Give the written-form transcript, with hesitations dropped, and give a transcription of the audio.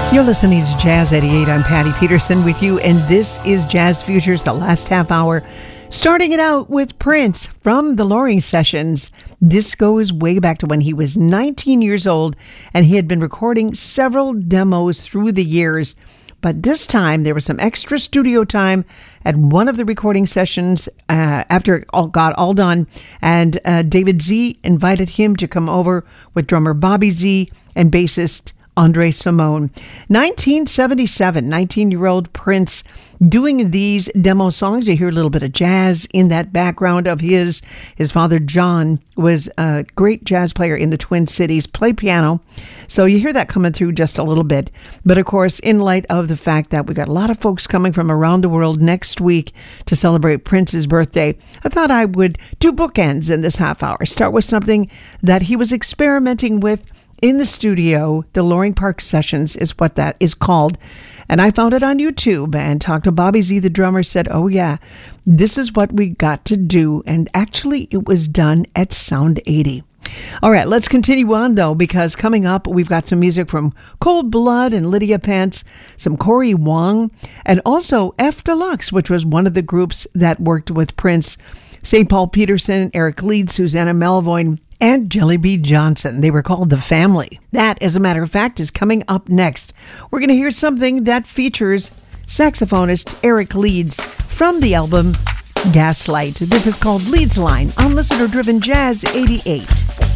You're listening to Jazz 88. I'm Patty Peterson with you, and this is Jazz Futures, the last half hour. Starting it out with Prince from the Loring Sessions. This goes way back to when he was 19 years old, and he had been recording several demos through the years. But this time, there was some extra studio time at one of the recording sessions after it all got all done. And David Z invited him to come over with drummer Bobby Z and bassist Andre Simone. 1977, 19-year-old Prince doing these demo songs. You hear a little bit of jazz in that background of his. His father, John, was a great jazz player in the Twin Cities, played piano. So you hear that coming through just a little bit. But of course, in light of the fact that we got a lot of folks coming from around the world next week to celebrate Prince's birthday, I thought I would do bookends in this half hour. Start with something that he was experimenting with in the studio. The Loring Park Sessions is what that is called. And I found it on YouTube and talked to Bobby Z, the drummer, said, oh yeah, this is what we got to do. And actually, it was done at Sound 80. All right, let's continue on, though, because coming up, we've got some music from Cold Blood and Lydia Pence, some Corey Wong, and also F Deluxe, which was one of the groups that worked with Prince, St. Paul Peterson, Eric Leeds, Susanna Melvoin, and Jelly Bee Johnson. They were called The Family. That, as a matter of fact, is coming up next. We're going to hear something that features saxophonist Eric Leeds from the album Gaslight. This is called Leeds Line on Listener Driven Jazz 88.